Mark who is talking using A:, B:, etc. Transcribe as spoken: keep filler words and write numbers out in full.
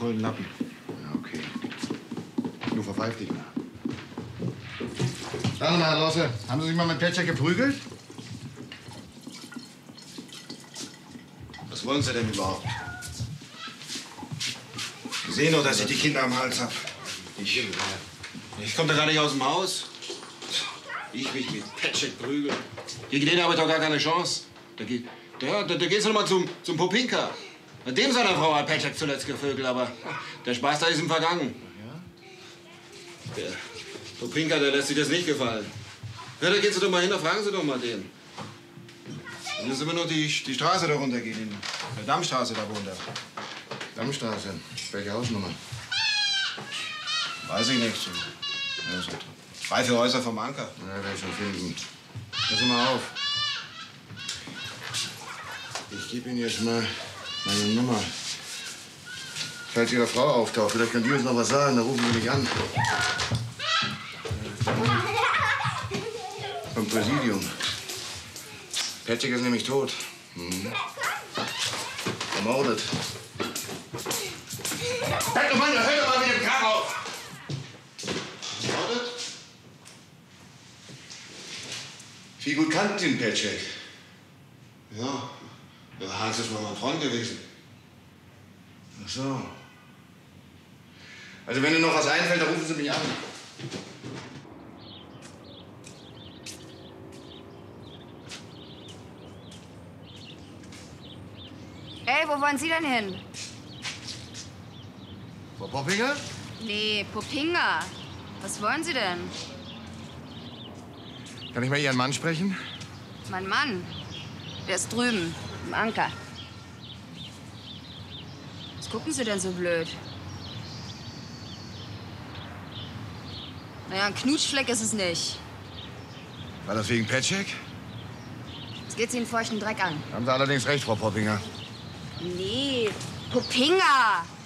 A: vollen Lappen.
B: Ja, okay. Du verpfeif dich mal. Sagen Sie mal, Herr Losse, haben Sie sich mal mit Petschek geprügelt?
A: Was wollen Sie denn überhaupt? Sie sehen doch, dass ich die Kinder am Hals hab. Ich, ich komme da gar nicht aus dem Haus. Ich mich mit Petschek prügeln. Gegen den habe ich doch gar keine Chance. Da, geht, da, da, da geht's noch mal zum, zum Popinka. Mit dem seiner Frau hat Petschek zuletzt gevögelt, aber der Spaß da ist ihm vergangen. Der Popinka, der lässt sich das nicht gefallen. Ja, da gehen Sie doch mal hin, da fragen Sie doch mal den. Dann müssen wir noch die, die Straße da runtergehen, in der Dammstraße da runter.
B: Dammstraße. Welche Hausnummer?
A: Weiß ich nicht. Ja, so drei, vier Häuser vom Anker.
B: Na, werde ich schon finden. Passen mal auf. Ich gebe Ihnen jetzt mal meine Nummer. Falls Ihre Frau auftaucht, vielleicht kann die uns noch was sagen, dann rufen Sie mich an. Vom Präsidium. Petschek ist nämlich tot. Mhm. Ermordet. Halt doch mal, hör doch mal mit dem Kram auf! Ermordet? Wie gut kannten Sie den Petschek?
A: Ja, der Hans ist mal mein Freund gewesen.
B: Ach so. Also wenn Ihnen noch was einfällt, dann rufen Sie mich an.
C: Ey, wo wollen Sie denn hin?
B: Frau Poppinger?
C: Nee, Popinga. Was wollen Sie denn?
B: Kann ich mal Ihren Mann sprechen?
C: Mein Mann. Der ist drüben, im Anker. Was gucken Sie denn so blöd? Naja, ein Knutschfleck ist es nicht.
B: War das wegen Petschek?
C: Jetzt geht's Ihnen feuchten Dreck an.
B: Haben Sie allerdings recht, Frau Poppinger.
C: Nee, Popinga.